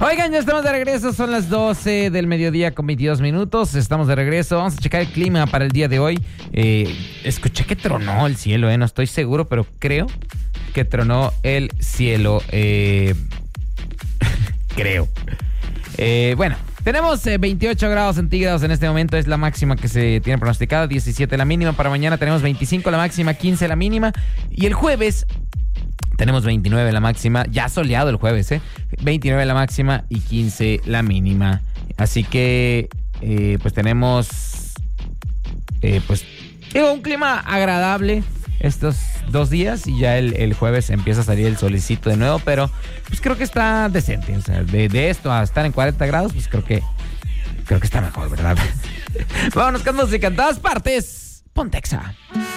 Oigan, ya estamos de regreso, son las 12 del mediodía con 22 minutos. Estamos de regreso, vamos a checar el clima para el día de hoy. Escuché que tronó el cielo, no estoy seguro, pero creo que tronó el cielo. Creo. Bueno, tenemos 28 grados centígrados en este momento, es la máxima que se tiene pronosticada, 17 la mínima. Para mañana tenemos 25 la máxima, 15 la mínima. Y el jueves tenemos 29 la máxima, ya soleado el jueves, 29 la máxima y 15 la mínima. Así que, pues tenemos, un clima agradable estos 2 días y ya el jueves empieza a salir el solecito de nuevo, pero pues creo que está decente. O sea, de esto a estar en 40 grados, pues creo que está mejor, ¿verdad? Vámonos con música en todas partes. Pontexa.